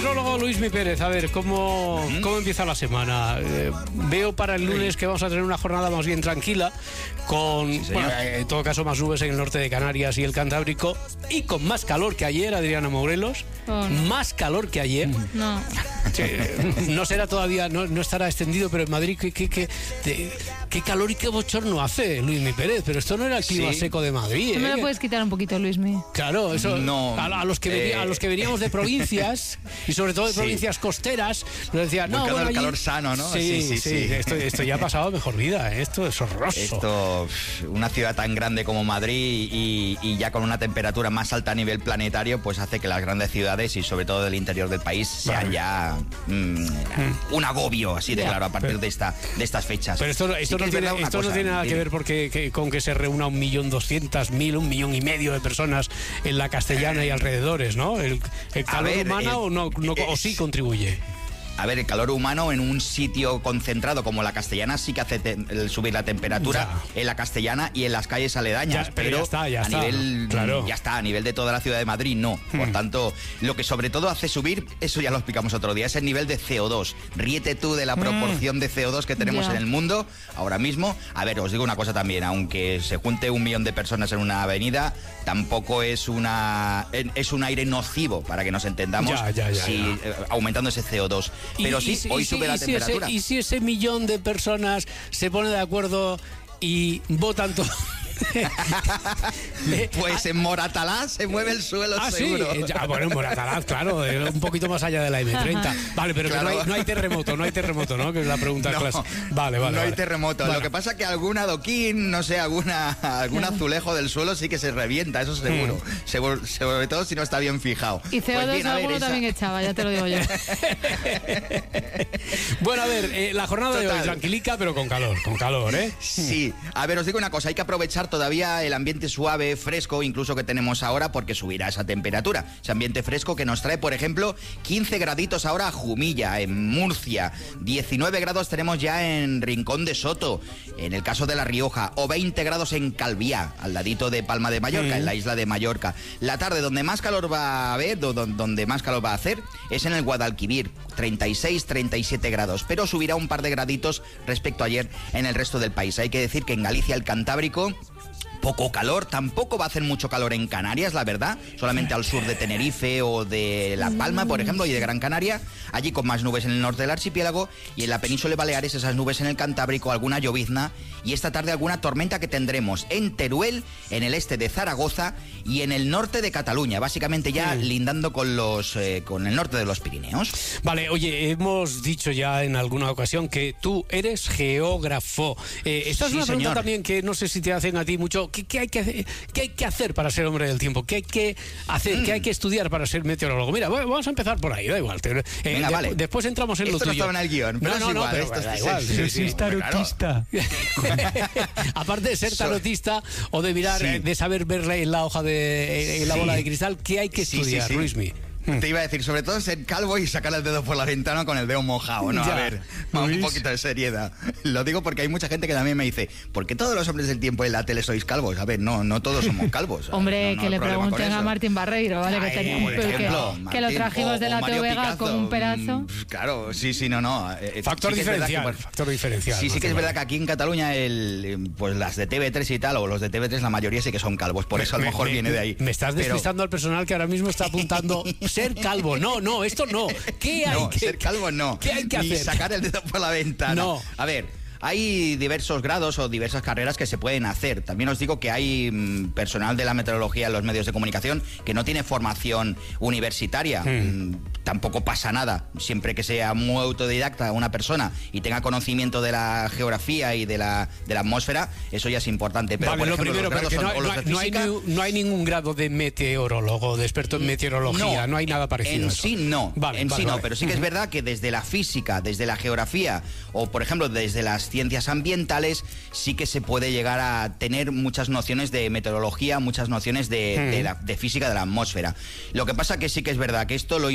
Meteorólogo Luismi Pérez, a ver, ¿cómo empieza la semana? Veo para el lunes que vamos a tener una jornada más bien tranquila, con, bueno, en todo caso, más nubes en el norte de Canarias y el Cantábrico, y con más calor que ayer, Adriana Morelos. Más calor que ayer. No. Sí, no será todavía, no estará extendido, pero en Madrid, qué calor y qué bochorno hace, Luismi Pérez. Pero esto no era el clima seco de Madrid. ¿No me lo puedes quitar un poquito, Luismi? Claro, eso. No, a los que veníamos de provincias, y sobre todo de provincias costeras, nos decían, no, bueno, el calor sano, ¿no? Sí. Esto ya ha pasado mejor vida, esto es horroroso. Esto, una ciudad tan grande como Madrid y ya con una temperatura más alta a nivel planetario, pues hace que las grandes ciudades y sobre todo del interior del país sean ya un agobio, así de claro, a partir de estas fechas. Pero esto no tiene nada que ver con que se reúna 1.200.000, 1,5 millones de personas en la Castellana y alrededores, ¿no? ¿El calor humano o sí contribuye? A ver, el calor humano en un sitio concentrado como la Castellana sí que hace subir la temperatura en la Castellana y en las calles aledañas, pero ya está, a nivel de toda la ciudad de Madrid no. Por tanto, lo que sobre todo hace subir, eso ya lo explicamos otro día, es el nivel de CO2. Ríete tú de la proporción de CO2 que tenemos en el mundo ahora mismo. A ver, os digo una cosa también, aunque se junte 1 millón de personas en una avenida, tampoco es un aire nocivo, para que nos entendamos, aumentando ese CO2. Pero hoy sube la temperatura. ¿Y si ese millón de personas se pone de acuerdo y votan todo? Pues en Moratalaz se mueve el suelo seguro. Sí. Bueno, en Moratalaz, claro, un poquito más allá de la M30. Vale, pero claro. no hay terremoto, ¿no? Que es la pregunta clásica. Vale. No hay terremoto. Vale. Lo que pasa es que algún adoquín, no sé, algún azulejo del suelo sí que se revienta, eso seguro. Sobre todo si no está bien fijado. Y CO2 pues bien, alguno también echaba, ya te lo digo yo. Bueno, a ver, la jornada de hoy tranquilica, pero con calor, ¿eh? Sí. A ver, os digo una cosa, hay que aprovechar todavía el ambiente suave, fresco, incluso que tenemos ahora, porque subirá esa temperatura. Ese ambiente fresco que nos trae, por ejemplo, 15 graditos ahora a Jumilla, en Murcia. 19 grados tenemos ya en Rincón de Soto, en el caso de La Rioja, o 20 grados en Calviá, al ladito de Palma de Mallorca, en la isla de Mallorca. La tarde, donde más calor va a haber, donde más calor va a hacer, es en el Guadalquivir, 36, 37 grados, pero subirá un par de graditos respecto a ayer en el resto del país. Hay que decir que en Galicia, el Cantábrico, poco calor, tampoco va a hacer mucho calor en Canarias, la verdad, solamente al sur de Tenerife o de La Palma, por ejemplo, y de Gran Canaria, allí con más nubes en el norte del archipiélago, y en la península de Baleares esas nubes en el Cantábrico, alguna llovizna, y esta tarde alguna tormenta que tendremos en Teruel, en el este de Zaragoza y en el norte de Cataluña, básicamente ya lindando con el norte de los Pirineos. Vale, oye, hemos dicho ya en alguna ocasión que tú eres geógrafo. Esta es una pregunta también que no sé si te hacen a ti mucho. ¿Qué hay que hacer para ser hombre del tiempo? ¿Qué hay que hacer? ¿Qué hay que estudiar para ser meteorólogo? Mira, vamos a empezar por ahí, da igual. Venga, vale. Después entramos en esto lo tuyo. no estaba en el guión, pero no, igual, pero da igual. Sí, tarotista. Aparte de ser tarotista o de mirar, de saber verle en la hoja en la bola de cristal, ¿qué hay que estudiar, Luismi? Te iba a decir, sobre todo ser calvo y sacar el dedo por la ventana con el dedo mojado, ¿no? A ver, un poquito de seriedad. Lo digo porque hay mucha gente que también me dice, ¿por qué todos los hombres del tiempo en la tele sois calvos? A ver, no todos somos calvos. Hombre, que le pregunten a Martín Barreiro, ¿vale? Que tenía un que lo trajimos de la Vega con un pedazo. Claro, sí, no. Factor diferencial. Sí que es verdad que aquí en Cataluña, pues las de TV3 y tal, o los de TV3, la mayoría sí que son calvos, por eso a lo mejor viene de ahí. Me estás despistando al personal que ahora mismo está apuntando ser calvo. No, esto no. Ser calvo no. ¿Qué hay que hacer? Ni sacar el dedo por la ventana. No. A ver, hay diversos grados o diversas carreras que se pueden hacer. También os digo que hay personal de la meteorología en los medios de comunicación que no tiene formación universitaria. Tampoco pasa nada. Siempre que sea muy autodidacta una persona y tenga conocimiento de la geografía y de la atmósfera, eso ya es importante. Pero, vale, por ejemplo, lo primero, no hay ningún grado de meteorólogo, de experto en meteorología. No hay nada parecido. En sí no. Pero sí que es verdad que desde la física, desde la geografía o, por ejemplo, desde las ciencias ambientales, sí que se puede llegar a tener muchas nociones de meteorología, muchas nociones de física de la atmósfera. Lo que pasa que sí que es verdad que esto, lo importante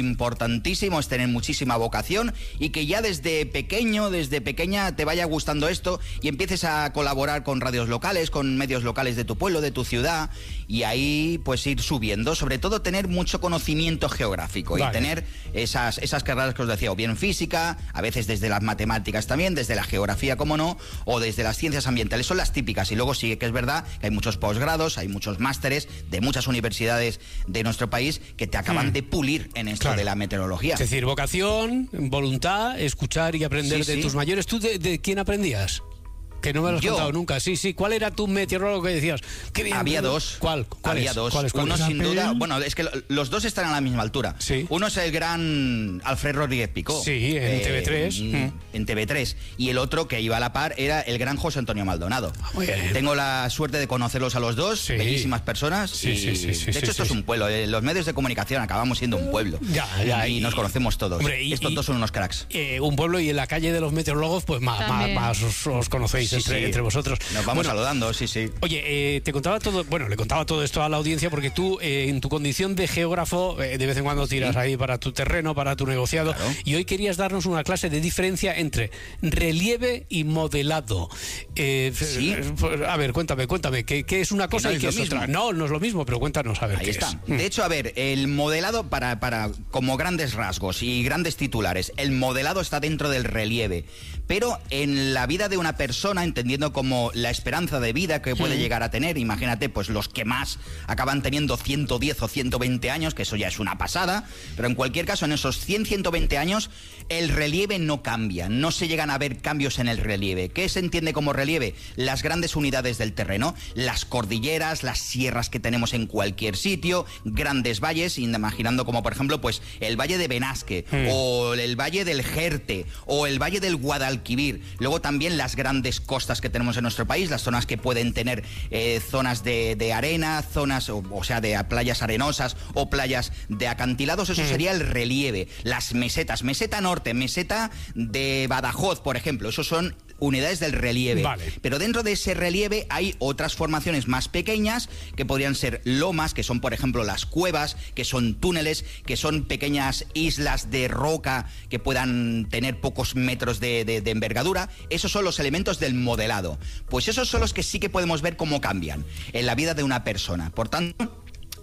importantísimo es tener muchísima vocación y que ya desde pequeña te vaya gustando esto y empieces a colaborar con radios locales, con medios locales de tu pueblo, de tu ciudad, y ahí pues ir subiendo, sobre todo tener mucho conocimiento geográfico y tener esas carreras que os decía, o bien física, a veces desde las matemáticas también, desde la geografía, como no, o desde las ciencias ambientales, son las típicas. Y luego sí que es verdad que hay muchos posgrados, hay muchos másteres de muchas universidades de nuestro país que te acaban de pulir en esto de la meteorología. Es decir, vocación, voluntad, escuchar y aprender de tus mayores. ¿Tú de quién aprendías? Que no me lo has contado nunca. Sí. ¿Cuál era tu meteorólogo que decías? Qué bien. Había dos. ¿Cuál? Había dos. Uno sin duda... Bueno, es que los dos están a la misma altura. Sí. Uno es el gran Alfred Rodríguez Picó. Sí, en TV3. En TV3. Y el otro que iba a la par era el gran José Antonio Maldonado. Muy bien. Tengo la suerte de conocerlos a los dos. Bellísimas personas. Sí. De hecho, esto es un pueblo. Los medios de comunicación acabamos siendo un pueblo. Ya. Y nos conocemos todos. Hombre, estos dos son unos cracks. Un pueblo, y en la calle de los meteorólogos, pues más os conocéis entre vosotros. Nos vamos saludando, sí. Oye, le contaba todo esto a la audiencia porque tú, en tu condición de geógrafo, de vez en cuando tiras ahí para tu terreno, para tu negociado, y hoy querías darnos una clase de diferencia entre relieve y modelado. A ver, cuéntame, ¿qué es una cosa y qué es otra? No es lo mismo, pero cuéntanos, a ver. Ahí está. De hecho, a ver, el modelado para como grandes rasgos y grandes titulares, el modelado está dentro del relieve, pero en la vida de una persona, entendiendo como la esperanza de vida que puede llegar a tener, imagínate, pues los que más acaban teniendo 110 o 120 años, que eso ya es una pasada, pero en cualquier caso, en esos 100, 120 años, el relieve no cambia, no se llegan a ver cambios en el relieve. ¿Qué se entiende como relieve? Las grandes unidades del terreno, las cordilleras, las sierras que tenemos en cualquier sitio, grandes valles, imaginando como por ejemplo, pues el valle de Benasque, o el valle del Jerte, o el valle del Guadalquivir. Luego también las grandes costas que tenemos en nuestro país, las zonas que pueden tener zonas de arena, zonas, o sea, de playas arenosas o playas de acantilados. Eso sería el relieve. Las mesetas, meseta norte, meseta de Badajoz, por ejemplo, esos son unidades del relieve. Vale. Pero dentro de ese relieve hay otras formaciones más pequeñas que podrían ser lomas, que son por ejemplo las cuevas, que son túneles, que son pequeñas islas de roca que puedan tener pocos metros de envergadura. Esos son los elementos del modelado. Pues esos son los que sí que podemos ver cómo cambian en la vida de una persona. Por tanto,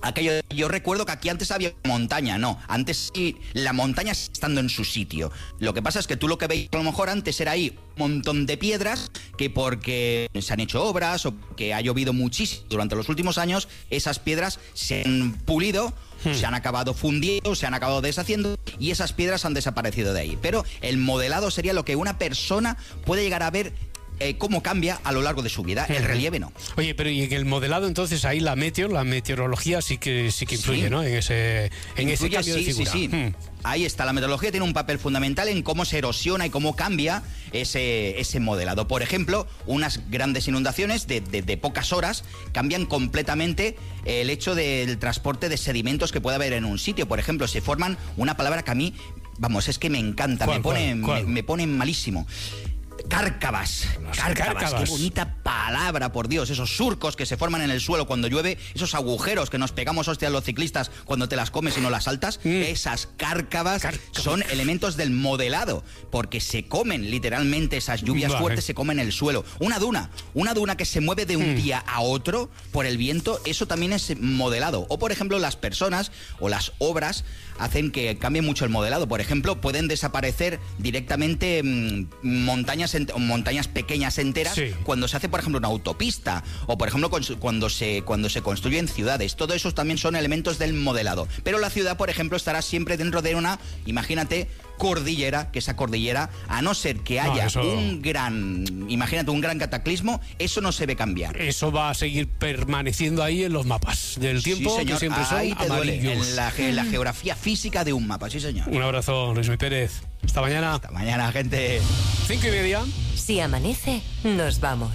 yo recuerdo que aquí antes había montaña, no, antes sí, la montaña estando en su sitio. Lo que pasa es que tú lo que veis a lo mejor antes era ahí un montón de piedras que porque se han hecho obras o que ha llovido muchísimo durante los últimos años, esas piedras se han pulido, se han acabado fundiendo, se han acabado deshaciendo y esas piedras han desaparecido de ahí. Pero el modelado sería lo que una persona puede llegar a ver cómo cambia a lo largo de su vida. El relieve no. Oye, pero y en el modelado entonces ahí la meteorología sí que influye, ¿no? En ese cambio de figura. Sí. Ahí está, la meteorología tiene un papel fundamental en cómo se erosiona y cómo cambia ese modelado. Por ejemplo, unas grandes inundaciones de pocas horas cambian completamente el hecho del transporte de sedimentos que puede haber en un sitio. Por ejemplo, se forman una palabra que a mí, vamos, es que me encanta, me pone malísimo. Cárcavas, qué bonita palabra, por Dios. Esos surcos que se forman en el suelo cuando llueve, esos agujeros que nos pegamos hostias los ciclistas cuando te las comes y no las saltas, esas cárcavas son elementos del modelado, porque se comen literalmente esas lluvias fuertes, se comen el suelo. Una duna que se mueve de un día a otro por el viento, eso también es modelado. O por ejemplo, las personas o las obras hacen que cambie mucho el modelado. Por ejemplo, pueden desaparecer directamente montañas pequeñas enteras cuando se hace, por ejemplo, una autopista o, por ejemplo, cuando se construyen ciudades. Todo eso también son elementos del modelado. Pero la ciudad, por ejemplo, estará siempre dentro de una, imagínate, cordillera, que esa cordillera, a no ser que haya un gran cataclismo, eso no se ve cambiar. Eso va a seguir permaneciendo ahí en los mapas del tiempo, sí, señor, que siempre son amarillos. En la geografía física de un mapa, sí, señor. Un abrazo, Luis Pérez. Hasta mañana. Hasta mañana, gente. 5:30. Si amanece, nos vamos.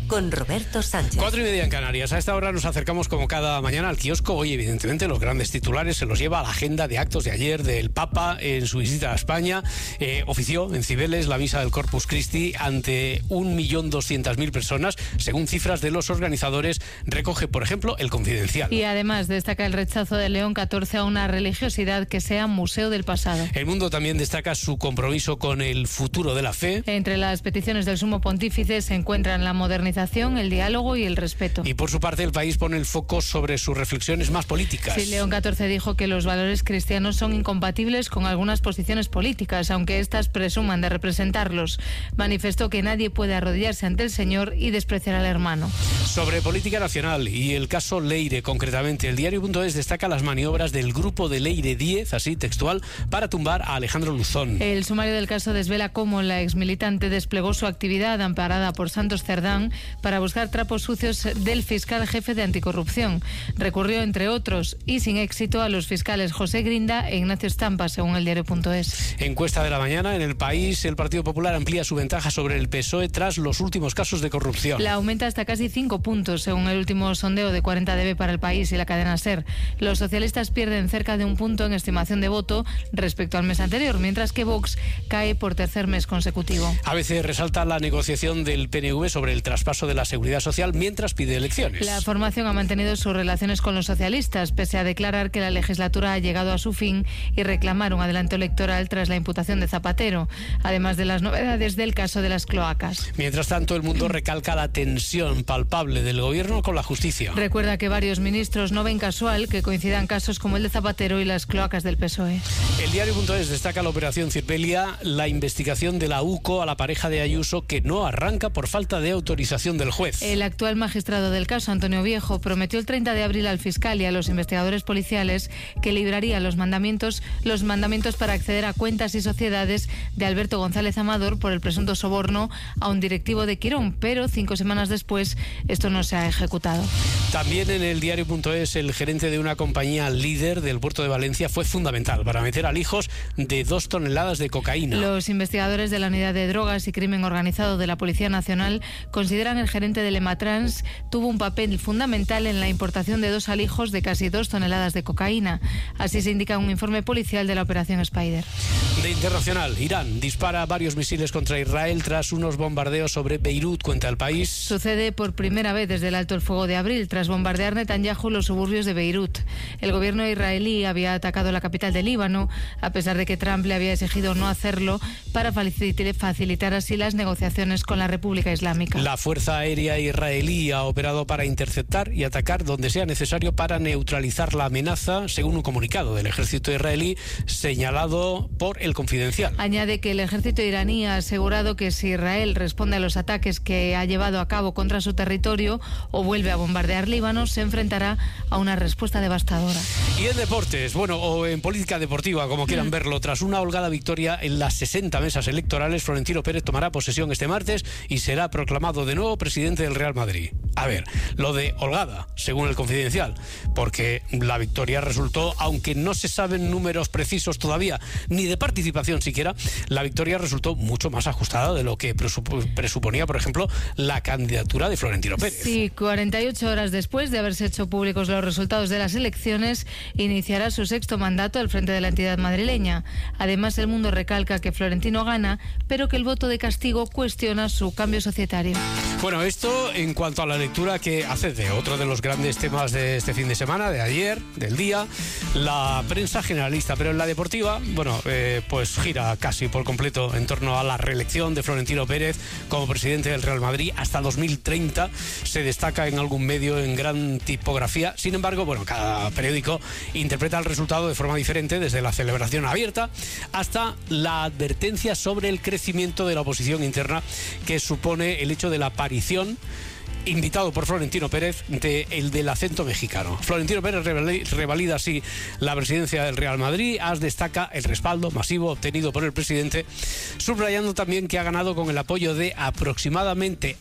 con Roberto Sánchez. 4:30 en Canarias. A esta hora nos acercamos como cada mañana al kiosco. Hoy, evidentemente, los grandes titulares se los lleva a la agenda de actos de ayer del Papa en su visita a España. Ofició en Cibeles la misa del Corpus Christi ante 1.200.000 personas, según cifras de los organizadores, recoge, por ejemplo, El Confidencial. Y además destaca el rechazo de León XIV a una religiosidad que sea museo del pasado. El Mundo también destaca su compromiso con el futuro de la fe. Entre las peticiones del sumo pontífice se encuentran la modernización, el diálogo y el respeto. Y por su parte, El País pone el foco sobre sus reflexiones más políticas. Sí, León XIV dijo que los valores cristianos son incompatibles con algunas posiciones políticas, aunque éstas presuman de representarlos. Manifestó que nadie puede arrodillarse ante el Señor y despreciar al hermano. Sobre política nacional y el caso Leire, concretamente, el diario.es destaca las maniobras del grupo de Leire 10, así textual, para tumbar a Alejandro Luzón. El sumario del caso desvela cómo la exmilitante desplegó su actividad amparada por Santos Cerdán para buscar trapos sucios del fiscal jefe de anticorrupción. Recurrió, entre otros, y sin éxito, a los fiscales José Grinda e Ignacio Estampa, según el diario.es. Encuesta de la mañana. En El País, el Partido Popular amplía su ventaja sobre el PSOE tras los últimos casos de corrupción. La aumenta hasta casi 5 puntos, según el último sondeo de 40dB para El País y la cadena SER. Los socialistas pierden cerca de 1 punto en estimación de voto respecto al mes anterior, mientras que Vox cae por tercer mes consecutivo. ABC resalta la negociación del PNV sobre el traspaso de la Seguridad Social mientras pide elecciones. La formación ha mantenido sus relaciones con los socialistas, pese a declarar que la legislatura ha llegado a su fin y reclamar un adelanto electoral tras la imputación de Zapatero, además de las novedades del caso de las cloacas. Mientras tanto, El Mundo recalca la tensión palpable del gobierno con la justicia. Recuerda que varios ministros no ven casual que coincidan casos como el de Zapatero y las cloacas del PSOE. El diario.es destaca la operación Cirpelia, la investigación de la UCO a la pareja de Ayuso, que no arranca por falta de autorización del juez. El actual magistrado del caso, Antonio Viejo, prometió el 30 de abril al fiscal y a los investigadores policiales que libraría los mandamientos para acceder a cuentas y sociedades de Alberto González Amador por el presunto soborno a un directivo de Quirón, pero 5 semanas después esto no se ha ejecutado. También en el diario.es, el gerente de una compañía líder del puerto de Valencia fue fundamental para meter a Lijos de 2 toneladas de cocaína. Los investigadores de la Unidad de Drogas y Crimen Organizado de la Policía Nacional consideran el gerente del Ematrans tuvo un papel fundamental en la importación de 2 alijos de casi 2 toneladas de cocaína. Así se indica un informe policial de la Operación Spider. De internacional, Irán dispara varios misiles contra Israel tras unos bombardeos sobre Beirut, cuenta El País. Sucede por primera vez desde el alto el fuego de abril, tras bombardear Netanyahu los suburbios de Beirut. El gobierno israelí había atacado la capital de Líbano, a pesar de que Trump le había exigido no hacerlo para facilitar así las negociaciones con la República Islámica. La Fuerza Aérea israelí ha operado para interceptar y atacar donde sea necesario para neutralizar la amenaza, según un comunicado del ejército israelí señalado por El Confidencial. Añade que el ejército iraní ha asegurado que si Israel responde a los ataques que ha llevado a cabo contra su territorio o vuelve a bombardear Líbano, se enfrentará a una respuesta devastadora. Y en deportes, bueno, o en política deportiva, como quieran verlo, tras una holgada victoria en las 60 mesas electorales, Florentino Pérez tomará posesión este martes y será proclamado de nuevo presidente del Real Madrid. A ver, lo de holgada, según El Confidencial, porque la victoria resultó, aunque no se saben números precisos todavía, ni de participación siquiera, la victoria resultó mucho más ajustada de lo que presuponía, por ejemplo, la candidatura de Florentino Pérez. Sí, 48 horas después de haberse hecho públicos los resultados de las elecciones, iniciará su 6º mandato al frente de la entidad madrileña. Además, El Mundo recalca que Florentino gana, pero que el voto de castigo cuestiona su cambio societario. Bueno, esto en cuanto a la lectura que hace de otro de los grandes temas de este fin de semana, de ayer, del día, la prensa generalista, pero en la deportiva, bueno, pues gira casi por completo en torno a la reelección de Florentino Pérez como presidente del Real Madrid hasta 2030. Se destaca en algún medio en gran tipografía. Sin embargo, bueno, cada periódico interpreta el resultado de forma diferente, desde la celebración abierta hasta la advertencia sobre el crecimiento de la oposición interna que supone el hecho de la aparición, invitado por Florentino Pérez, del acento mexicano. Florentino Pérez revalida así la presidencia del Real Madrid. AS destaca el respaldo masivo obtenido por el presidente, subrayando también que ha ganado con el apoyo de aproximadamente,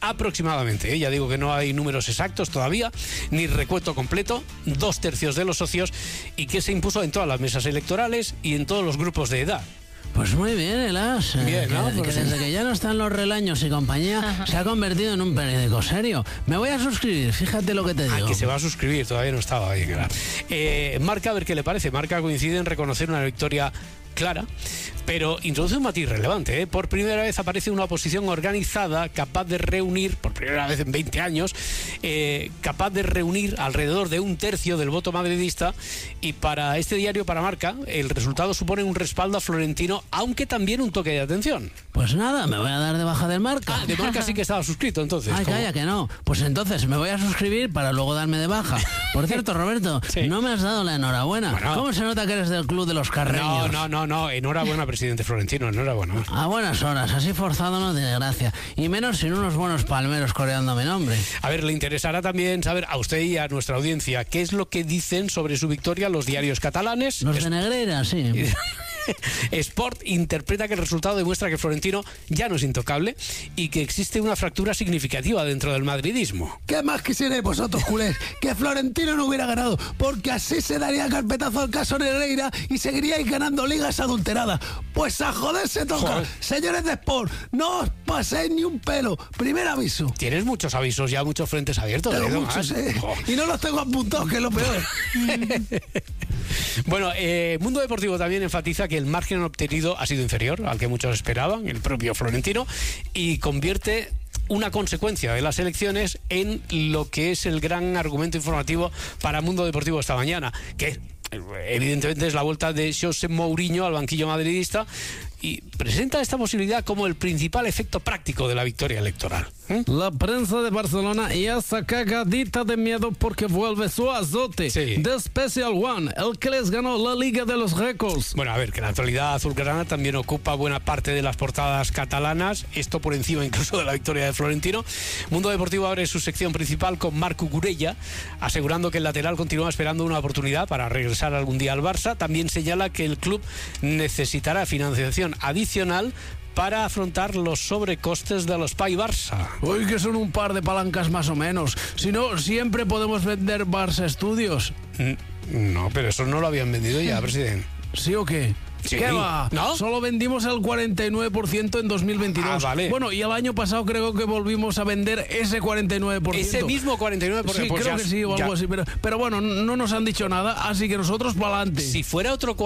ya digo que no hay números exactos todavía, ni recuento completo, 2/3 de los socios, y que se impuso en todas las mesas electorales y en todos los grupos de edad. Pues muy bien, el As. Bien, ¿no? Que desde que ya no están los Relaños y compañía, se ha convertido en un periódico serio. Me voy a suscribir, fíjate lo que te digo. Que se va a suscribir, todavía no estaba ahí, claro. Marca, a ver qué le parece. Marca coincide en reconocer una victoria clara, pero introduce un matiz relevante, ¿eh? Por primera vez aparece una oposición organizada capaz de reunir, por primera vez en 20 años, capaz de reunir alrededor de un tercio del voto madridista, y para este diario, para Marca, el resultado supone un respaldo a Florentino, aunque también un toque de atención. Pues nada, me voy a dar de baja del Marca. De Marca sí que estaba suscrito, entonces. Ay, calla, que no. Pues entonces me voy a suscribir para luego darme de baja. Por cierto, Roberto, sí, no me has dado la enhorabuena. Bueno, ¿cómo se nota que eres del club de los carreños? No, enhorabuena, presidente Florentino, enhorabuena. A buenas horas, así forzado no tiene gracia. Y menos sin unos buenos palmeros coreando mi nombre. A ver, le interesará también saber a usted y a nuestra audiencia qué es lo que dicen sobre su victoria los diarios catalanes. Los de Negreira, sí. Sport interpreta que el resultado demuestra que Florentino ya no es intocable y que existe una fractura significativa dentro del madridismo. ¿Qué más quisierais vosotros, culés? Que Florentino no hubiera ganado, porque así se daría carpetazo al caso Negreira y seguiríais ganando ligas adulteradas. Pues a joder se toca. Joder. Señores de Sport, no os paséis ni un pelo. Primer aviso. Tienes muchos avisos ya, muchos frentes abiertos. Pero muchos, y no los tengo apuntados, que es lo peor. Bueno, Mundo Deportivo también enfatiza que el margen obtenido ha sido inferior al que muchos esperaban, el propio Florentino, y convierte una consecuencia de las elecciones en lo que es el gran argumento informativo para Mundo Deportivo esta mañana, que evidentemente es la vuelta de José Mourinho al banquillo madridista, y presenta esta posibilidad como el principal efecto práctico de la victoria electoral. La prensa de Barcelona ya está cagadita de miedo porque vuelve su azote de Special One, el que les ganó la Liga de los Récords. Bueno, a ver, que la actualidad azulgrana también ocupa buena parte de las portadas catalanas, esto por encima incluso de la victoria de Florentino. Mundo Deportivo abre su sección principal con Marc Cucurella, asegurando que el lateral continúa esperando una oportunidad para regresar algún día al Barça. También señala que el club necesitará financiación adicional para afrontar los sobrecostes de los Pai Barça. Uy, que son un par de palancas más o menos. Si no, siempre podemos vender Barça Studios. No, pero eso no lo habían vendido ya, presidente. ¿Sí o qué? Sí. ¿Qué va? ¿No? Solo vendimos el 49% en 2022. Ah, vale. Bueno, y el año pasado creo que volvimos a vender ese 49%. Ese mismo 49%. Sí, pues creo que sí, o algo así. Pero bueno, no nos han dicho nada, así que nosotros para adelante. Si fuera otro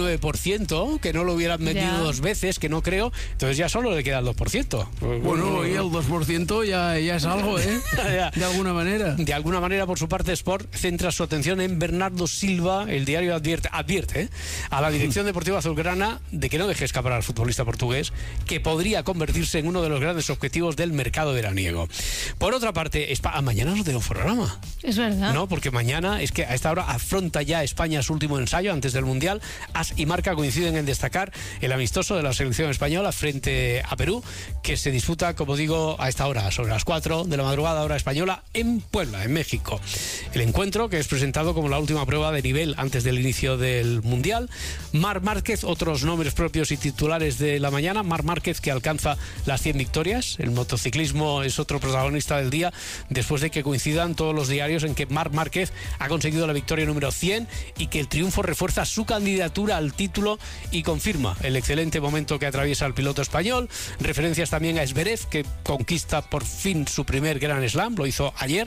49%, que no lo hubieran vendido dos veces, que no creo, entonces ya solo le queda el 2%. Bueno, y el 2% ya es algo, ¿eh? De alguna manera. De alguna manera, por su parte, Sport centra su atención en Bernardo Silva. El diario advierte a la dirección deportiva azulgrana de que no deje escapar al futbolista portugués, que podría convertirse en uno de los grandes objetivos del mercado veraniego. Por otra parte, mañana no tengo programa. Es verdad. No, porque mañana es que a esta hora afronta ya España su último ensayo antes del Mundial. As y Marca coinciden en destacar el amistoso de la selección española frente a Perú, que se disputa, como digo, a esta hora, sobre las 4 de la madrugada, hora española, en Puebla, en México. El encuentro, que es presentado como la última prueba de nivel antes del inicio del Mundial. Marc Márquez, otros nombres propios y titulares de la mañana. Marc Márquez, que alcanza las 100 victorias. El motociclismo es otro protagonista del día, después de que coincidan todos los diarios en que Marc Márquez ha conseguido la victoria número 100 y que el triunfo refuerza su candidatura al título y confirma el excelente momento que atraviesa el piloto español. Referencias también a Zverev, que conquista por fin su primer Grand Slam, lo hizo ayer.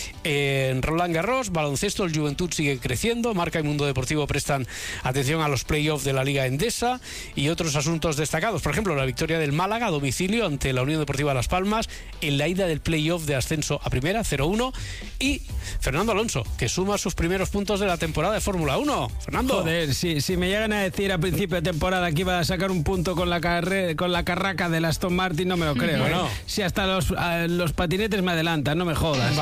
En Roland Garros, baloncesto, el Juventud sigue creciendo. Marca y Mundo Deportivo prestan atención a los playoffs de la Liga Endesa y otros asuntos destacados. Por ejemplo, la victoria del Málaga a domicilio ante la Unión Deportiva Las Palmas en la ida del playoff de ascenso a primera, 0-1. Y Fernando Alonso, que suma sus primeros puntos de la temporada de Fórmula 1. Fernando. Joder, si me llegan a decir a principio de temporada que iba a sacar un punto con la carraca del Aston Martin, no me lo creo. Bueno. Si hasta los patinetes me adelantan, no me jodas.